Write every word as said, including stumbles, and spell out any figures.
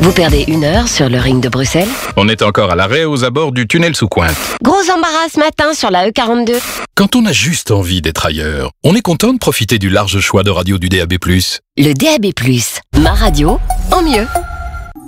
Vous perdez une heure sur le ring de Bruxelles. On est encore à l'arrêt aux abords du tunnel sous Cointe. Gros embarras ce matin sur la E quarante-deux. Quand on a juste envie d'être ailleurs, on est content de profiter du large choix de radio du D A B plus. Le D A B plus, ma radio en mieux.